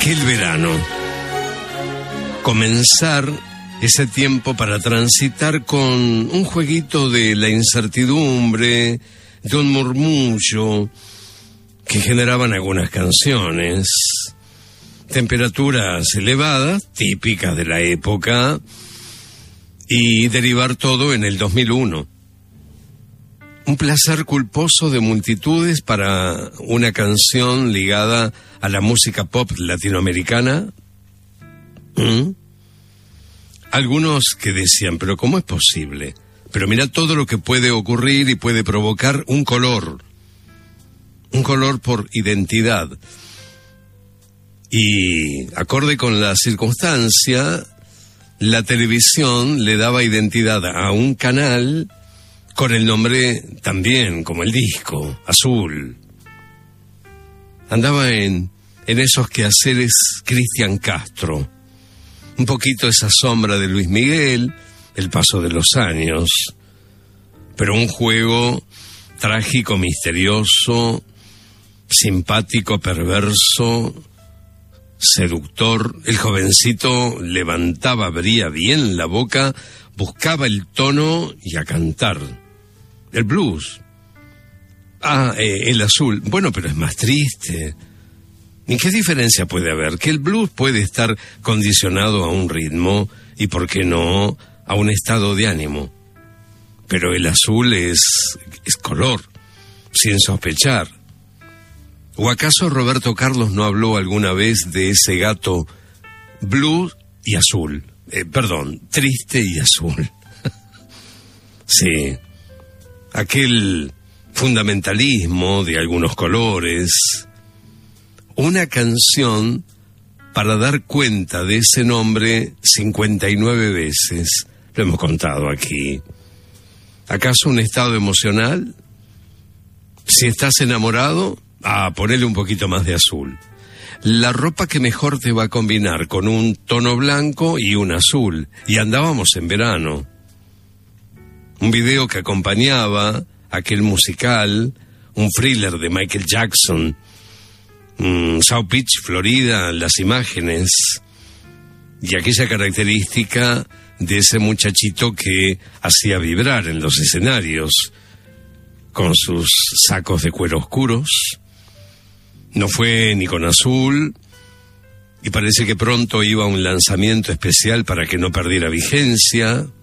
Aquel verano. Comenzar ese tiempo para transitar con un jueguito de la incertidumbre, de un murmullo que generaban algunas canciones, temperaturas elevadas, típicas de la época, y derivar todo en el 2001. Un placer culposo de multitudes para una canción ligada a la música pop latinoamericana. Algunos que decían, pero ¿cómo es posible? Pero mira todo lo que puede ocurrir y puede provocar un color por identidad. Y acorde con la circunstancia, la televisión le daba identidad a un canal con el nombre también, como el disco, Azul. Andaba en esos quehaceres Cristian Castro. Un poquito esa sombra de Luis Miguel, el paso de los años. Pero un juego trágico, misterioso, simpático, perverso, seductor. El jovencito levantaba, abría bien la boca, buscaba el tono y a cantar. El blues. El azul. Bueno, pero es más triste. ¿Y qué diferencia puede haber? Que el blues puede estar condicionado a un ritmo y, ¿por qué no?, a un estado de ánimo. Pero el azul es color, sin sospechar. ¿O acaso Roberto Carlos no habló alguna vez de ese gato blues y azul? Triste y azul. Sí, aquel fundamentalismo de algunos colores. Una canción para dar cuenta de ese nombre 59 veces. Lo hemos contado aquí. ¿Acaso un estado emocional? Si estás enamorado, ponele un poquito más de azul. La ropa que mejor te va a combinar con un tono blanco y un azul. Y andábamos en verano. Un video que acompañaba aquel musical, un thriller de Michael Jackson. South Beach, Florida, las imágenes y aquella característica de ese muchachito que hacía vibrar en los escenarios con sus sacos de cuero oscuros. No fue ni con azul y parece que pronto iba a un lanzamiento especial para que no perdiera vigencia.